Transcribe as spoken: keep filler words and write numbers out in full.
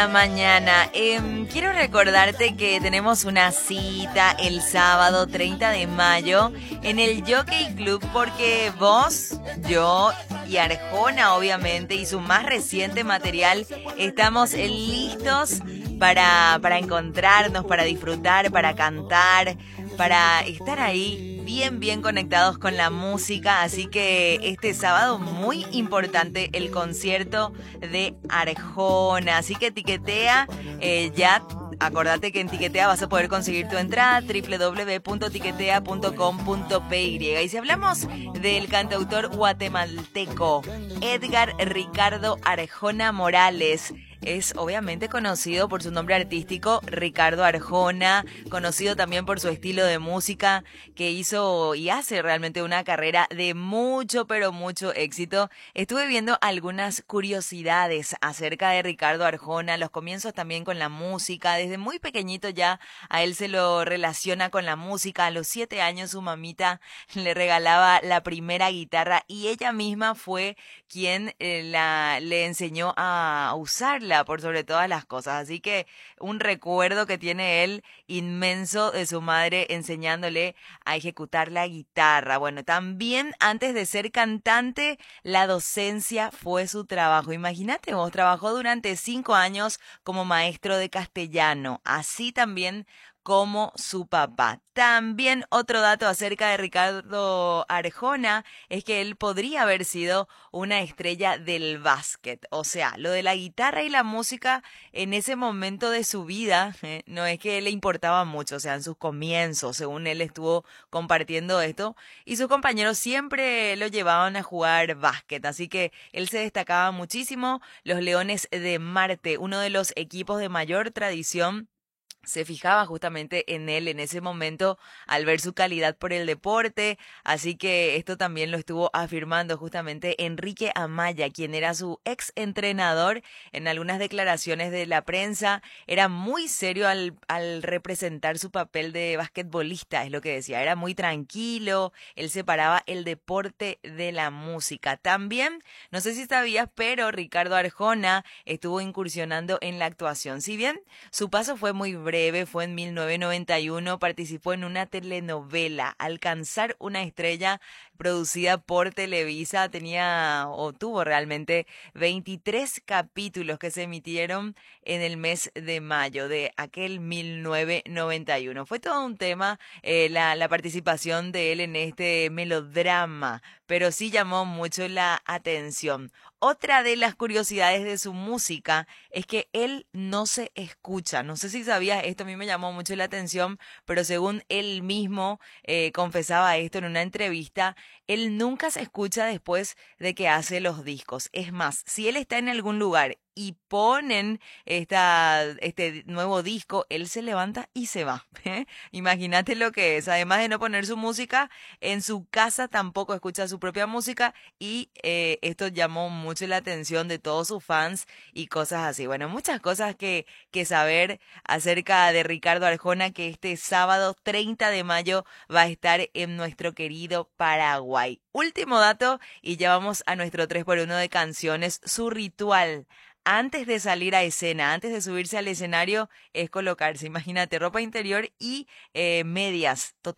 la mañana. Eh, quiero recordarte que tenemos una cita el sábado treinta de mayo en el Jockey Club porque vos, yo y Arjona obviamente y su más reciente material estamos listos para, para encontrarnos, para disfrutar, para cantar, para estar ahí bien, bien conectados con la música. Así que este sábado muy importante el concierto de Arjona. Así que etiquetea eh, ya. Acordate que en Tiquetea vas a poder conseguir tu entrada, doble u doble u doble u punto tiquetea punto com punto pe y. Y si hablamos del cantautor guatemalteco Edgar Ricardo Arjona Morales, es obviamente conocido por su nombre artístico Ricardo Arjona, conocido también por su estilo de música que hizo y hace realmente una carrera de mucho pero mucho éxito. Estuve viendo algunas curiosidades acerca de Ricardo Arjona, los comienzos también con la música. Desde muy pequeñito ya a él se lo relaciona con la música. A los siete años su mamita le regalaba la primera guitarra y ella misma fue quien eh, la, le enseñó a usarla por sobre todas las cosas. Así que un recuerdo que tiene él inmenso de su madre enseñándole a ejecutar la guitarra. Bueno, también antes de ser cantante, la docencia fue su trabajo. Imagínate vos, trabajó durante cinco años como maestro de castellano, así también como su papá. También otro dato acerca de Ricardo Arjona es que él podría haber sido una estrella del básquet. O sea, lo de la guitarra y la música en ese momento de su vida eh, no es que le importaba mucho. O sea, en sus comienzos, según él estuvo compartiendo esto, y sus compañeros siempre lo llevaban a jugar básquet. Así que él se destacaba muchísimo. Los Leones de Marte, uno de los equipos de mayor tradición, se fijaba justamente en él en ese momento al ver su calidad por el deporte. Así que esto también lo estuvo afirmando justamente Enrique Amaya, quien era su ex entrenador. En algunas declaraciones de la prensa era muy serio al, al representar su papel de basquetbolista, es lo que decía. Era muy tranquilo, él separaba el deporte de la música. También, no sé si sabías, pero Ricardo Arjona estuvo incursionando en la actuación. Si bien su paso fue muy breve, breve, fue en mil novecientos noventa y uno, participó en una telenovela, Alcanzar una estrella, producida por Televisa. Tenía o tuvo realmente veintitrés capítulos que se emitieron en el mes de mayo de aquel mil novecientos noventa y uno. Fue todo un tema eh, la, la participación de él en este melodrama, pero sí llamó mucho la atención. Otra de las curiosidades de su música es que él no se escucha. No sé si sabías esto, a mí me llamó mucho la atención, pero según él mismo eh, confesaba esto en una entrevista, él nunca se escucha después de que hace los discos. Es más, si él está en algún lugar y ponen esta, este nuevo disco, él se levanta y se va. ¿eh? Imagínate lo que es. Además de no poner su música, en su casa tampoco escucha su propia música y eh, esto llamó mucho la atención de todos sus fans y cosas así. Bueno, muchas cosas que, que saber acerca de Ricardo Arjona, que este sábado treinta de mayo va a estar en nuestro querido Paraguay. Último dato y ya vamos a nuestro tres por uno de canciones. Su ritual antes de salir a escena, antes de subirse al escenario, es colocarse, imagínate, ropa interior y eh, medias